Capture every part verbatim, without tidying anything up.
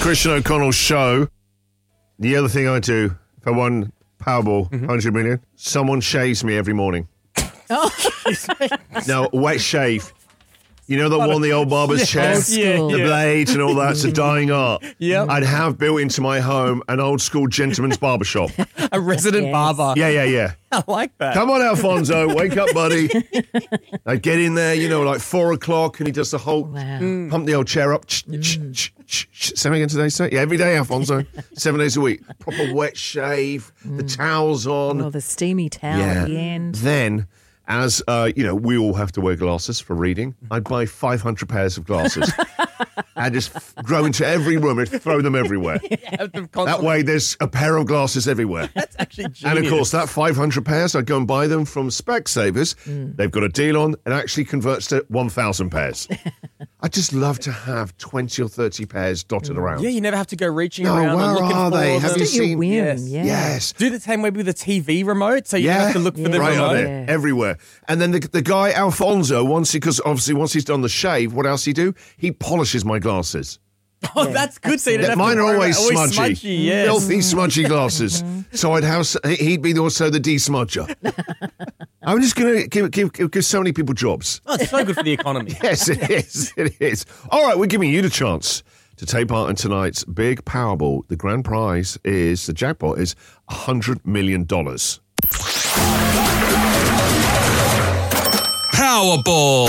Christian O'Connell show. The other thing I do, if I won Powerball, mm-hmm. one hundred million, someone shaves me every morning. Oh. Now, wet shave. You know the one the old barber's chair? Yeah, the yeah. blades and all that. It's a dying art. Yep. I'd have built into my home an old school gentleman's barbershop. A resident Yes. barber. Yeah, yeah, yeah. I like that. Come on, Alfonso. Wake up, buddy. I get in there, you know, like four o'clock, and he does the whole, Wow. Mm. pump the old chair up. Ch- ch- ch- ch- ch- Say again today, sir? Yeah, every day, Alfonso. Seven days a week. Proper wet shave, the towels on. Oh, the steamy towel at the end. Then, as, uh, you know, we all have to wear glasses for reading, I'd buy five hundred pairs of glasses. And just f- grow into every room and throw them everywhere. That way, there's a pair of glasses everywhere. That's actually genius. And of course, that five hundred pairs, I go and buy them from Specsavers. Mm. They've got a deal on. It actually converts to one thousand pairs. I just love to have twenty or thirty pairs dotted around. Yeah, you never have to go reaching No, around where and looking are for they? them. Have you Just at your seen- whim, Yes. yeah. Yes. Do the same way with the T V remote, so you Yeah. don't have to look for the right remote. on it, Yeah. everywhere. And then the, the guy, Alfonso, once because obviously once he's done the shave, what else he do? He polishes my glasses. Oh, that's good. So you don't Yeah, have mine to are worry always about- always smudgy. smudgy yes. Filthy, smudgy glasses. So I'd have, he'd be also the de-smudger. I'm just going to give, give, give so many people jobs. Oh, it's so good for the economy. Yes, it is. It is. All right, we're giving you the chance to take part in tonight's big Powerball. The grand prize is, the jackpot is one hundred million dollars. Powerball.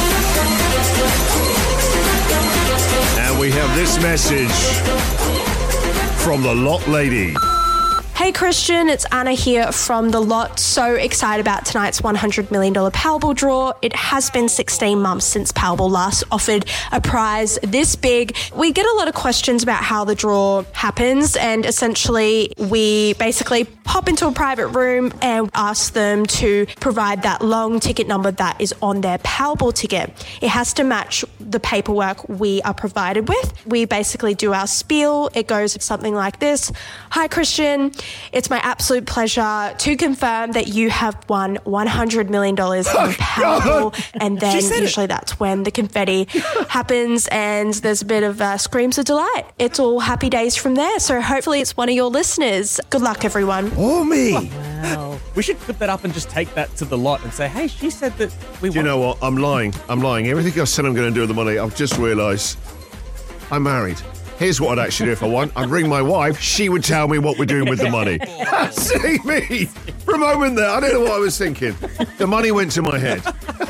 And we have this message from the Lot Lady. Hey Christian, it's Anna here from The Lot. So excited about tonight's one hundred million dollars Powerball draw. It has been sixteen months since Powerball last offered a prize this big. We get a lot of questions about how the draw happens, and essentially we basically pop into a private room and ask them to provide that long ticket number that is on their Powerball ticket. It has to match the paperwork we are provided with. We basically do our spiel. It goes something like this. Hi Christian, it's my absolute pleasure to confirm that you have won one hundred million dollars in Powerball. And then usually it. that's when the confetti happens and there's a bit of uh, screams of delight. It's all happy days from there. So hopefully it's one of your listeners. Good luck, everyone. Oh, me. Wow. We should put that up and just take that to the lot and say, hey, she said that we Do you won. know what? I'm lying. I'm lying. Everything I said I'm going to do with the money, I've just realised I'm married. Here's what I'd actually do if I won. I'd ring my wife. She would tell me what we're doing with the money. See me? For a moment there, I don't know what I was thinking. The money went to my head.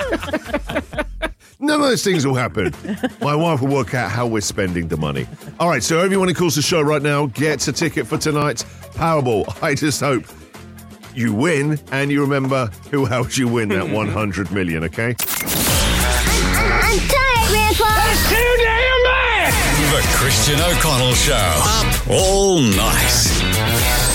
None of those things will happen. My wife will work out how we're spending the money. All right, so everyone who calls the show right now gets a ticket for tonight's Powerball. I just hope you win and you remember who helped you win that one hundred million, okay? I'm tired, Grandpa. That's too damn bad! The Christian O'Connell Show. Up all night.